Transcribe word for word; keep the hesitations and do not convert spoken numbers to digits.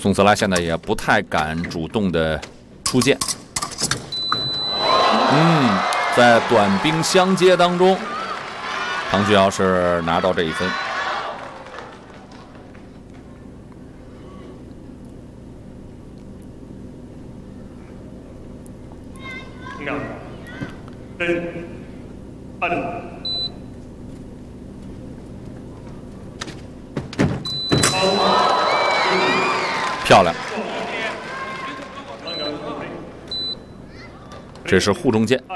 宋策拉现在也不太敢主动的出剑。嗯，在短兵相接当中，唐俊尧是拿到这一分。 漂亮，这是护中剑。